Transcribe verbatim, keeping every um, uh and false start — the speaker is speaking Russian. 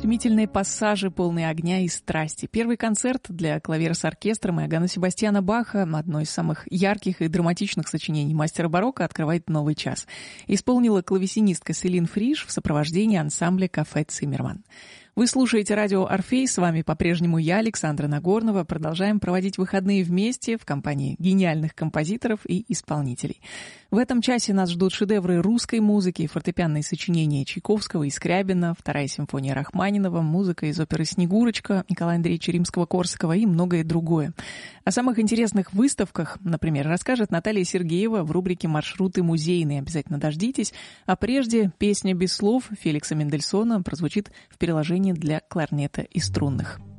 стремительные пассажи, полные огня и страсти. Первый концерт для клавира с оркестром Иоганна Себастьяна Баха, одно из самых ярких и драматичных сочинений мастера барокко, открывает новый час. Исполнила клавесинистка Селин Фриш в сопровождении ансамбля «Кафе Циммерман». Вы слушаете радио «Орфей», с вами по-прежнему я, Александра Нагорнова. Продолжаем проводить выходные вместе в компании гениальных композиторов и исполнителей. В этом часе нас ждут шедевры русской музыки, фортепианные сочинения Чайковского и Скрябина, вторая симфония Рахманинова, музыка из оперы «Снегурочка» Николая Андреевича Римского-Корсакова и многое другое. О самых интересных выставках, например, расскажет Наталья Сергеева в рубрике «Маршруты музейные». Обязательно дождитесь. А прежде песня без слов Феликса Мендельсона прозвучит в переложении для кларнета и струнных.